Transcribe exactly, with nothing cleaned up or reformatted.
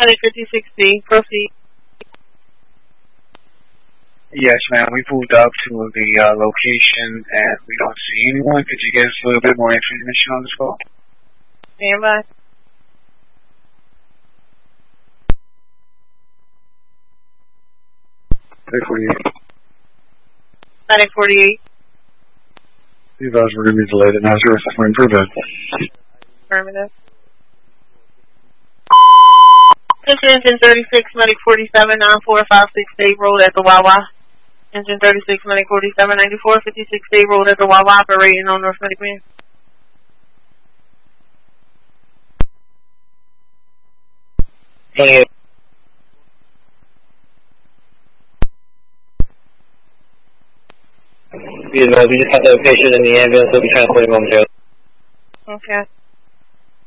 Medic fifty-six D, proceed. Yes, ma'am. We pulled up to the uh, location and we don't see anyone. Could you give us a little bit more information on this call? Stand by. Medic forty-eight. Medic forty-eight. These guys were going to be delayed and hazardous for improvement. Affirmative. This is Engine thirty-six, Medic forty-seven, nine four five six State Road at the Wawa. Engine thirty-six, Medic forty-seven, ninety-four fifty-six State Road at the Wawa, operating on North Medic Man. Hey. We just have the patient in the ambulance, we'll be transporting momentarily. Okay.